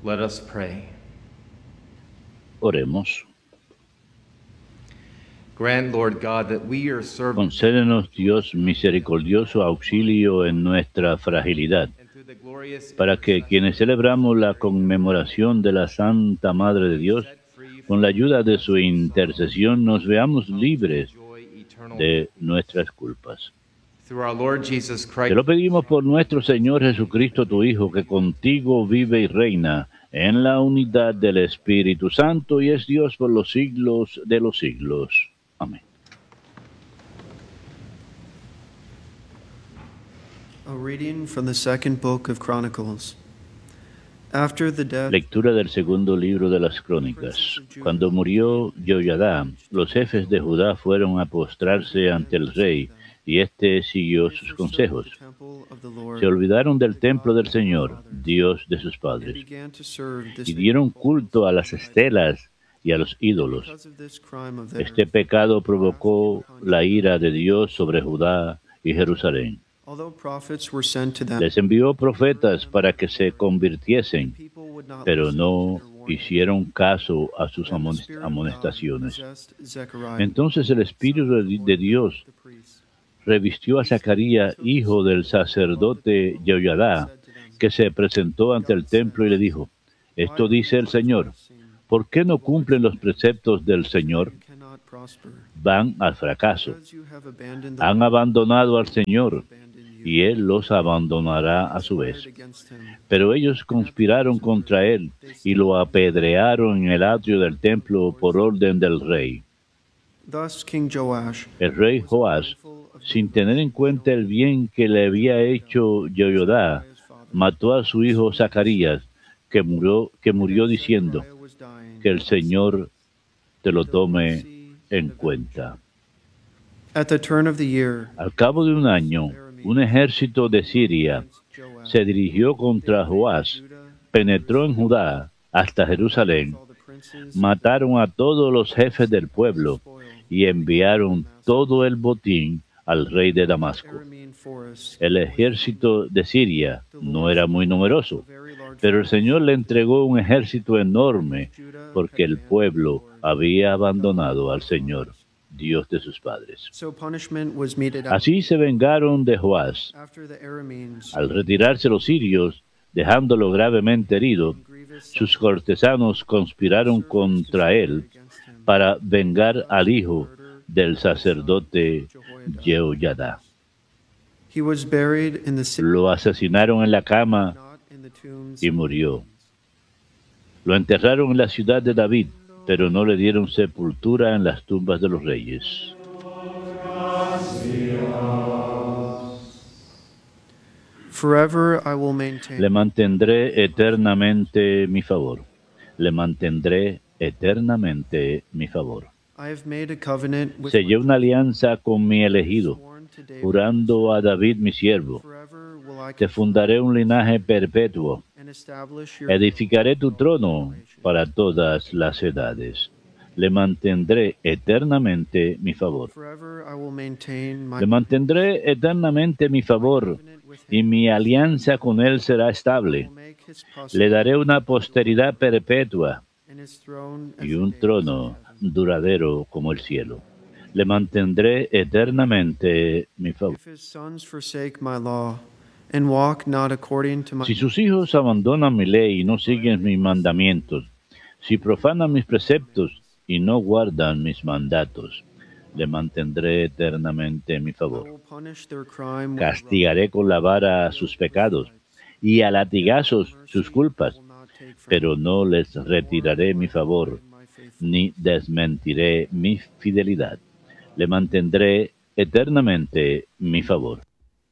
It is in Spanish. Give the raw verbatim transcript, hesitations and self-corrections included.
Let us pray. Oremos. Grant, Lord God, that we, your servants, Concédenos, Dios misericordioso, auxilio en nuestra fragilidad, and through the glorious para que quienes celebramos la conmemoración de la Santa Madre de Dios, con la ayuda de su intercesión, nos veamos libres de nuestras culpas. Through our Lord Jesus Te Christ, lo pedimos por nuestro Señor Jesucristo, tu Hijo, que contigo vive y reina en la unidad del Espíritu Santo y es Dios por los siglos de los siglos. Amén. A reading from the second book of Chronicles. After the death Lectura del segundo libro de las Crónicas. Cuando murió Jehoiada, los jefes de Judá fueron a postrarse ante el rey, y éste siguió sus consejos. Se olvidaron del templo del Señor, Dios de sus padres, y dieron culto a las estelas y a los ídolos. Este pecado provocó la ira de Dios sobre Judá y Jerusalén. Les envió profetas para que se convirtiesen, pero no hicieron caso a sus amonestaciones. Entonces el Espíritu de Dios revistió a Zacarías, hijo del sacerdote Jehoiada, que se presentó ante el templo y le dijo: Esto dice el Señor, ¿por qué no cumplen los preceptos del Señor? Van al fracaso. Han abandonado al Señor, y Él los abandonará a su vez. Pero ellos conspiraron contra Él y lo apedrearon en el atrio del templo por orden del rey. El rey Joás, sin tener en cuenta el bien que le había hecho Jehoiada, mató a su hijo Zacarías, que murió, que murió diciendo: que el Señor te lo tome en cuenta. Al cabo de un año, un ejército de Siria se dirigió contra Joás, penetró en Judá hasta Jerusalén, mataron a todos los jefes del pueblo y enviaron todo el botín al rey de Damasco. El ejército de Siria no era muy numeroso, pero el Señor le entregó un ejército enorme porque el pueblo había abandonado al Señor, Dios de sus padres. Así se vengaron de Joás. Al retirarse los sirios, dejándolo gravemente herido, sus cortesanos conspiraron contra él para vengar al hijo del sacerdote Jehoiada. Lo asesinaron en la cama y murió. Lo enterraron en la ciudad de David, pero no le dieron sepultura en las tumbas de los reyes. Le mantendré eternamente mi favor. Le mantendré eternamente mi favor. Sellé una alianza con mi elegido, jurando a David mi siervo. Te fundaré un linaje perpetuo. Edificaré tu trono para todas las edades. Le mantendré eternamente mi favor. Le mantendré eternamente mi favor, y mi alianza con él será estable. Le daré una posteridad perpetua y un trono duradero como el cielo. Le mantendré eternamente mi favor. Si sus hijos abandonan mi ley y no siguen mis mandamientos, si profanan mis preceptos y no guardan mis mandatos, le mantendré eternamente mi favor. Castigaré con la vara sus pecados y a latigazos sus culpas, pero no les retiraré mi favor, ni desmentiré mi fidelidad. Le mantendré eternamente mi favor.